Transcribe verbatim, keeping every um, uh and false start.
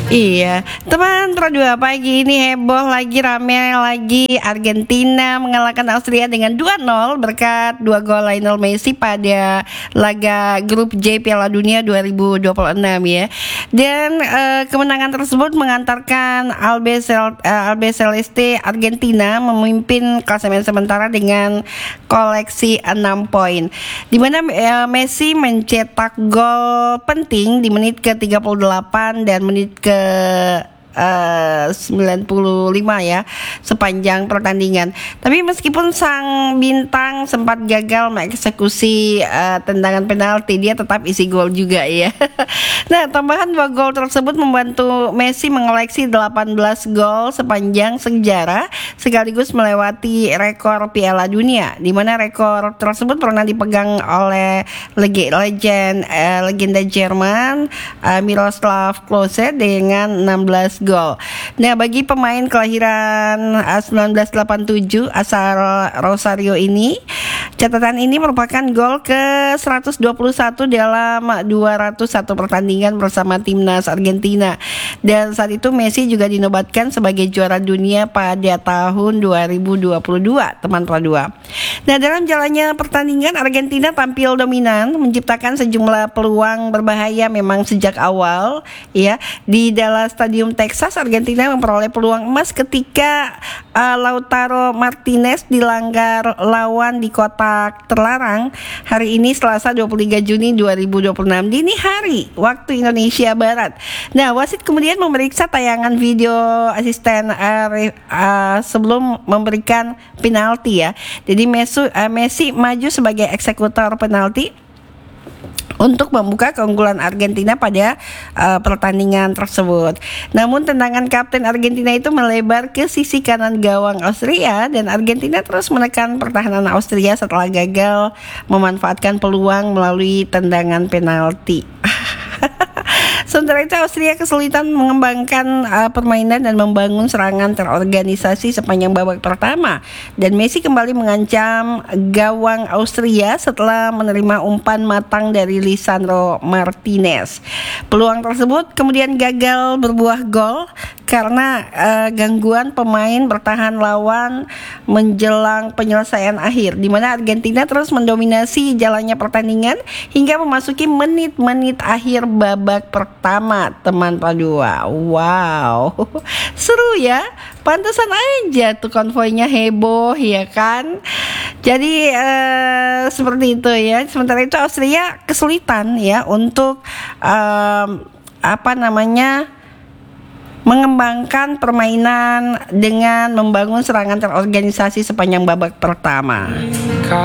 Iya, teman Pro dua pagi ini heboh lagi, rame lagi. Argentina mengalahkan Austria dengan dua nol berkat dua gol Lionel Messi pada laga grup J Piala Dunia dua ribu dua puluh enam ya. Dan eh, kemenangan tersebut mengantarkan Albe, Cel- eh, Albe Celeste Argentina memimpin klasemen sementara dengan koleksi enam poin. Di mana eh, Messi mencetak gol penting di menit ke tiga puluh delapan dan menit ke Uh, sembilan puluh lima ya sepanjang pertandingan. Tapi meskipun sang bintang sempat gagal mengeksekusi uh, tendangan penalti, dia tetap isi gol juga ya. Nah, tambahan dua gol tersebut membantu Messi mengoleksi delapan belas gol sepanjang sejarah sekaligus melewati rekor Piala Dunia, di mana rekor tersebut pernah dipegang oleh leg- legend uh, legenda Jerman uh, Miroslav Klose dengan enam belas gol. Nah, bagi pemain kelahiran uh, sembilan belas delapan puluh tujuh asal Rosario ini, catatan ini merupakan gol ke seratus dua puluh satu dalam dua ratus satu pertandingan bersama timnas Argentina. Dan saat itu Messi juga dinobatkan sebagai juara dunia pada tahun dua ribu dua puluh dua, teman Pro dua. Nah, dalam jalannya pertandingan Argentina tampil dominan, menciptakan sejumlah peluang berbahaya memang sejak awal ya. Di Dallas Stadium Texas, Argentina memperoleh peluang emas ketika uh, Lautaro Martinez dilanggar lawan di kotak terlarang hari ini Selasa dua puluh tiga Juni dua ribu dua puluh enam dini hari waktu Indonesia Barat. Nah, wasit kemudian memeriksa tayangan video asisten uh, uh, sebelum memberikan penalti ya. Jadi Messi, uh, Messi maju sebagai eksekutor penalti untuk membuka keunggulan Argentina pada uh, pertandingan tersebut. Namun tendangan kapten Argentina itu melebar ke sisi kanan gawang Austria dan Argentina terus menekan pertahanan Austria setelah gagal memanfaatkan peluang melalui tendangan penalti. Sementara itu Austria kesulitan mengembangkan uh, permainan dan membangun serangan terorganisasi sepanjang babak pertama, dan Messi kembali mengancam gawang Austria setelah menerima umpan matang dari Lisandro Martinez. Peluang tersebut kemudian gagal berbuah gol karena uh, gangguan pemain bertahan lawan menjelang penyelesaian akhir, di mana Argentina terus mendominasi jalannya pertandingan hingga memasuki menit-menit akhir babak pertama, teman Pro dua. Wow, seru ya. Pantesan aja tuh konvoynya heboh ya kan. Jadi uh, seperti itu ya. Sementara itu Austria kesulitan ya untuk um, apa namanya mengembangkan permainan dengan membangun serangan terorganisasi sepanjang babak pertama.